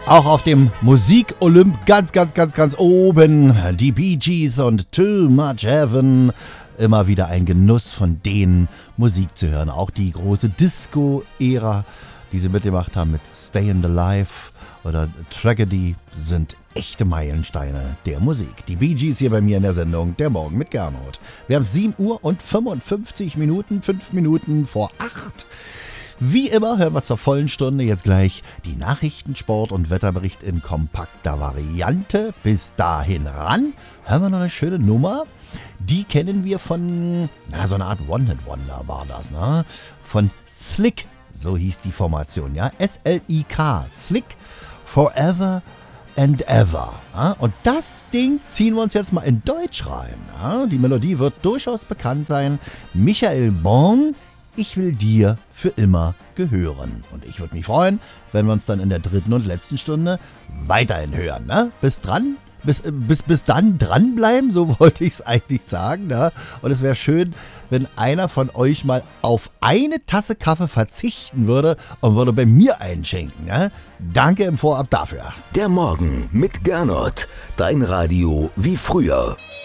Auch auf dem Musik-Olymp ganz oben. Die Bee Gees und Too Much Heaven. Immer wieder ein Genuss, von denen Musik zu hören. Auch die große Disco-Ära, die sie mitgemacht haben mit Stayin' Alive oder Tragedy, sind echte Meilensteine der Musik. Die Bee Gees hier bei mir in der Sendung Der Morgen mit Gernot. Wir haben 7 Uhr und 55 Minuten, 5 Minuten vor 8. Wie immer hören wir zur vollen Stunde jetzt gleich die Nachrichten, Sport und Wetterbericht in kompakter Variante. Bis dahin ran hören wir noch eine schöne Nummer. Die kennen wir von, so eine Art One-Hit-Wonder war das, ne? Von Slick, so hieß die Formation, ja? S-L-I-K, Slick, Forever and Ever. Ja? Und das Ding ziehen wir uns jetzt mal in Deutsch rein. Ja? Die Melodie wird durchaus bekannt sein. Michael Born, ich will dir für immer gehören. Und ich würde mich freuen, wenn wir uns dann in der dritten und letzten Stunde weiterhin hören. Ne? Bis dann dranbleiben, so wollte ich es eigentlich sagen. Ne? Und es wäre schön, wenn einer von euch mal auf eine Tasse Kaffee verzichten würde und würde bei mir einschenken. Ne? Danke im Vorab dafür. Der Morgen mit Gernot. Dein Radio wie früher.